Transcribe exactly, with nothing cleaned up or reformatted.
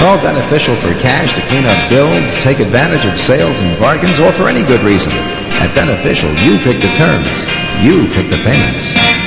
Call Beneficial for cash to clean up bills, take advantage of sales and bargains, or for any good reason. At Beneficial, you pick the terms. You pick the payments.